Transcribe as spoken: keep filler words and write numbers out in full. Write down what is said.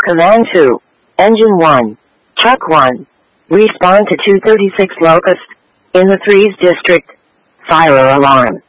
Command two. Engine one. Truck one. Respond to two thirty-six Locust. In the threes district. Fire alarm.